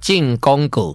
进广告。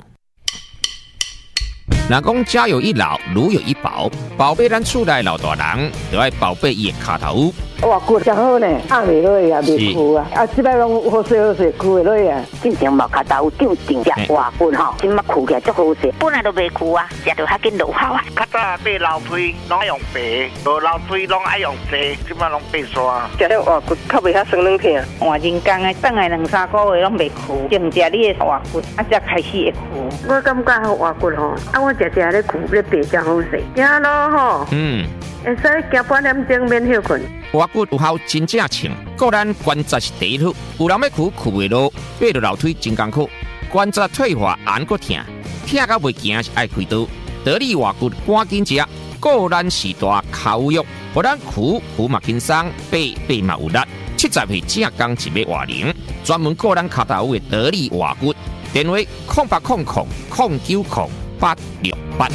若讲家有一老，如有一宝，宝贝咱厝内老大人，就要宝贝伊的脚头。 哇，骨真好呢，压袂落啊，袂枯啊，啊，即摆拢好势好势，枯袂落啊。 进前毛脚头长定只活骨吼，即马枯起来足好势，本来都袂枯啊，食着较紧落效啊。 较早爬楼梯拢爱用爬，无楼梯拢爱用坐，即马拢爬山。 食了活骨较袂遐酸软疼。 换人工的，等来2-3个月拢袂枯，净食你的活骨，啊才开始会枯。 我感觉活骨吼，啊我食咧枯咧爬真好势，行路吼。会使行半点钟免休困。 活骨有效真正称，个咱关节是第一处，有人要哭袂落，爬落楼梯真艰苦，关节退化按搁疼，疼到袂行是爱开刀。得力活骨赶紧食，个咱时大口肉，互咱哭嘛轻松，爬嘛有力。70岁正刚一尾活龄，专门个咱脚头的得力活骨。电话0800090868。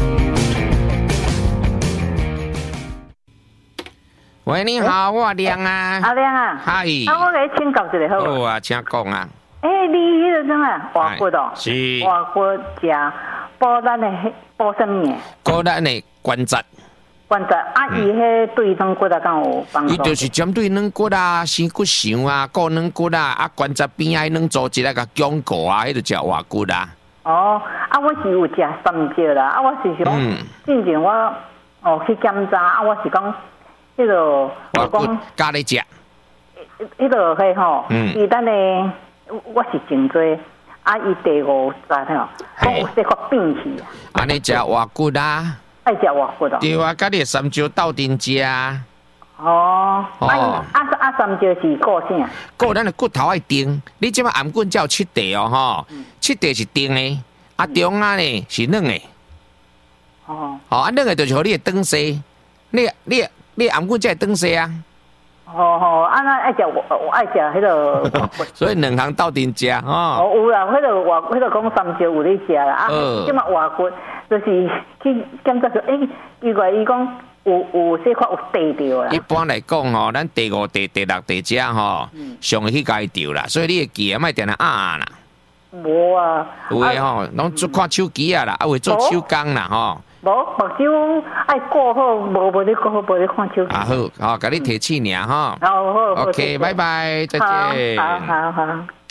喂，你好，我亮啊。 阿亮啊， 嗨。 我给你请教一下好。 好啊，请讲啊。 你迄个什么活骨哦？ 是。 活骨食补咱的补什么？ 补咱的关节。 关节啊，伊迄对软骨啊，敢有帮助？ 伊就是针对软骨啊、生骨上啊、骨软骨啊、关节边啊软组织那个僵固啊，迄就叫活骨啊。 哦，我是有食三椒啦，我是想，之前我去检查，我是讲。迄个活骨加咧食， 迄个迄吼，伊等咧，我是真多，伊第5站吼，讲有细块变去啊。 安尼食活骨啊？ 爱食活骨哦。 对啊，甲你三椒斗阵食啊。 哦。三椒是顾啥？ 顾咱的骨头爱定，你即摆颔棍才有7块哦吼，7块是定的，中啊呢是软的。 哦。 软的就是互你的长势，你颔棍才会长势啊！ 那爱食我爱食迄个， 所以2项斗阵食吼。 有啦，迄个讲三椒有咧食啦，即马活骨就是去检查说，奇怪，伊讲有细块有地着啦。 一般来讲吼，咱第5、第6、第7吼，上会去解掉啦，所以你会记啊，莫定定啦。 无啊， 有诶吼，拢做看手机啊啦，会做手工啦吼。 无目睭爱顾好，无咧顾好，无咧看手机。 好，甲你提醒尔哈。 好。 OK， 拜拜，再见。 好。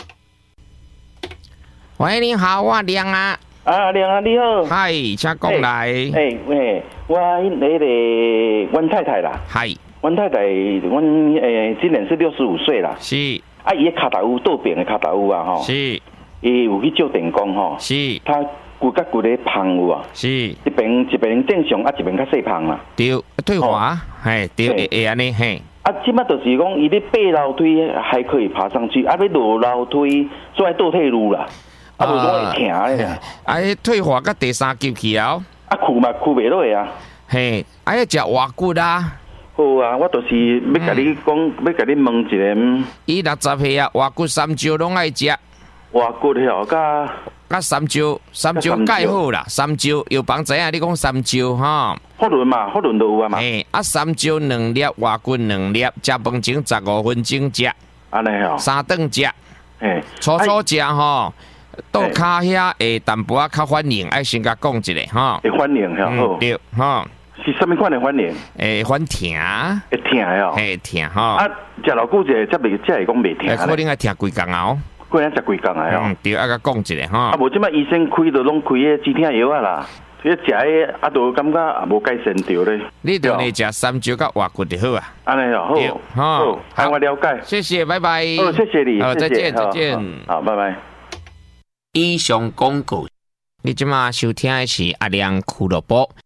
喂，你好，我亮啊。 亮啊，你好。 嗨，请讲来。 我阮太太啦。 嗨。 阮太太，今年是65岁啦。 是。 伊的脚头倒边的脚头啊吼。 是。 伊有去照电工吼。 是。 他骨甲骨咧胖有啊。是。一边正常，一边较细胖啦。 对，退化，对，会安尼嘿。 即摆就是讲，伊咧爬楼梯还可以爬上去，要落楼梯做倒退路啦。无拢会疼咧。 退化到第3级去哦。 枯袂落啊。 嘿，要食活骨啊。 好啊，我就是要甲你讲，要甲你问一个。 伊60岁啊，活骨三椒拢爱食。 活骨遐甲三椒介好啦，三椒药房知影你讲三椒哈。 福伦都有啊嘛。 三椒2粒，活骨2粒，食饭前15分钟食。 安尼吼。 3顿食。初食吼，倒骹遐会淡薄仔较反应，爱先甲讲一下哈。 会反应遐好。 对哈。 是什么款的反应？ 反疼。 会疼哦。 疼哈。 食偌久者，才会讲袂疼。 可能爱疼几工哦。 过咱食几工啊？ 对，甲讲一下哈。 无即摆医生开都拢开迄止疼药啊啦，迄食迄都感觉也无改善着咧。 你就来食三椒甲活骨就好啊。 安尼哦，好，好，我了解。 谢谢，拜拜。 谢谢你。 再见，再见。 好，拜拜。 以上广告，你即马收听的是阿亮俱乐部。